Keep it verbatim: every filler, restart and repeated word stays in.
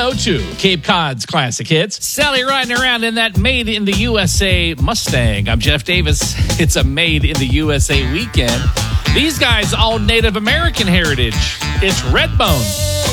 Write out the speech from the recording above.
oh two, Cape Cod's classic hits. Sally riding around in that Made in the U S A Mustang. I'm Jeff Davis. It's a Made in the U S A weekend. These guys all Native American heritage. It's Redbone.